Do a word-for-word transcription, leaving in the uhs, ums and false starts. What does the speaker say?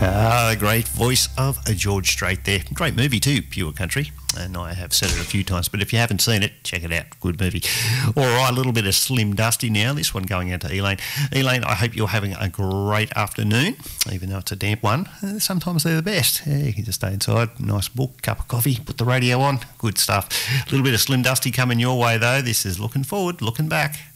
Ah, the great voice of George Strait there. Great movie too, Pure Country. And I have said it a few times, but if you haven't seen it, check it out. Good movie. All right, a little bit of Slim Dusty now. This one going out to Elaine. Elaine, I hope you're having a great afternoon, even though it's a damp one. Uh, sometimes they're the best. Yeah, you can just stay inside, nice book, cup of coffee, put the radio on. Good stuff. A little bit of Slim Dusty coming your way, though. This is Looking Forward, Looking Back.